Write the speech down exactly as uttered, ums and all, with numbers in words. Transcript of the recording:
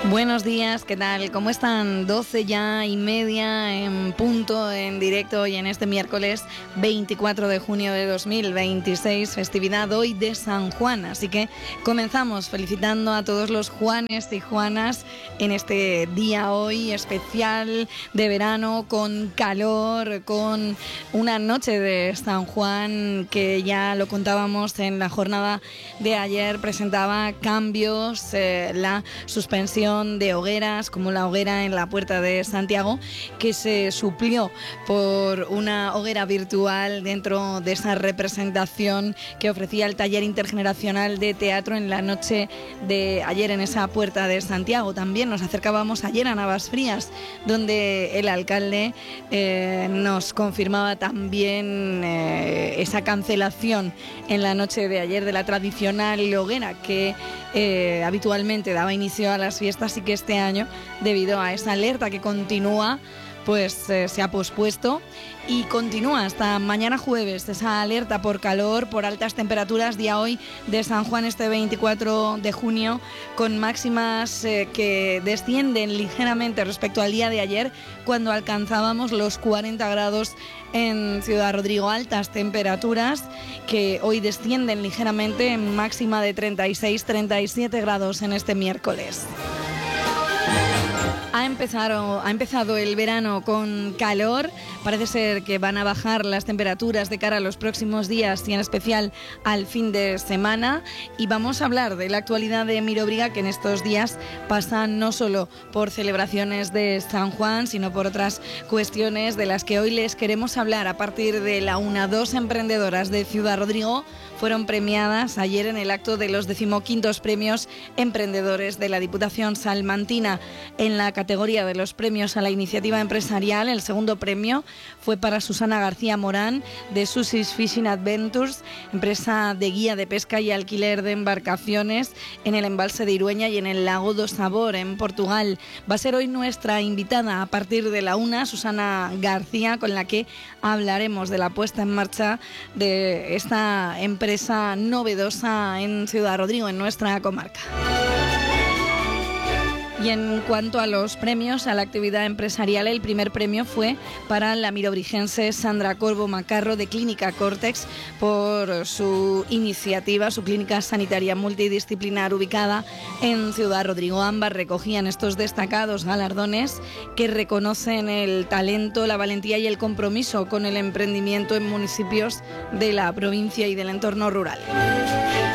Buenos días, ¿qué tal? ¿Cómo están? doce ya y media en punto, en directo y en este miércoles veinticuatro de junio de dos mil veintiséis, festividad hoy de San Juan. Así que comenzamos felicitando a todos los Juanes y Juanas en este día hoy especial de verano, con calor, con una noche de San Juan que ya lo contábamos en la jornada de ayer, presentaba cambios, eh, la suspensión de hogueras, como la hoguera en la Puerta de Santiago, que se suplió por una hoguera virtual dentro de esa representación que ofrecía el taller intergeneracional de teatro en la noche de ayer en esa Puerta de Santiago. También nos acercábamos ayer a Navasfrías, donde el alcalde eh, nos confirmaba también eh, esa cancelación en la noche de ayer de la tradicional hoguera que eh, habitualmente daba inicio a las fiestas, y que este año, debido a esa alerta que continúa, pues eh, se ha pospuesto y continúa hasta mañana jueves esa alerta por calor, por altas temperaturas, día hoy de San Juan, este veinticuatro de junio, con máximas eh, que descienden ligeramente respecto al día de ayer, cuando alcanzábamos los cuarenta grados en Ciudad Rodrigo. Altas temperaturas que hoy descienden ligeramente, en máxima de treinta y seis a treinta y siete grados en este miércoles. Ha empezado, ha empezado el verano con calor. Parece ser que van a bajar las temperaturas de cara a los próximos días y en especial al fin de semana. Y vamos a hablar de la actualidad de Mirobriga, que en estos días pasa no solo por celebraciones de San Juan, sino por otras cuestiones de las que hoy les queremos hablar. A partir de la una, dos emprendedoras de Ciudad Rodrigo fueron premiadas ayer en el acto de los decimoquintos premios emprendedores de la Diputación Salmantina. En la categoría de los premios a la iniciativa empresarial, el segundo premio fue para Susana García Morán, de Susie's Fishing Adventures, empresa de guía de pesca y alquiler de embarcaciones en el embalse de Irueña y en el lago do Sabor, en Portugal. Va a ser hoy nuestra invitada a partir de la una, Susana García, con la que hablaremos de la puesta en marcha de esta empresa novedosa en Ciudad Rodrigo, en nuestra comarca. Y en cuanto a los premios a la actividad empresarial, el primer premio fue para la mirobrigense Sandra Corbo Macarro, de Clínica Cortex, por su iniciativa, su clínica sanitaria multidisciplinar ubicada en Ciudad Rodrigo. Ambas recogían estos destacados galardones que reconocen el talento, la valentía y el compromiso con el emprendimiento en municipios de la provincia y del entorno rural.